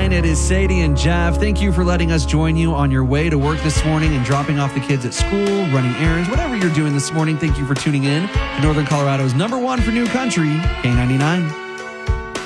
9. It is Sadie and Jeff. Thank you for letting us join you on your way to work this morning and dropping off the kids at school, running errands, whatever you're doing this morning. Thank you for tuning in to Northern Colorado's #1 for new country, K99.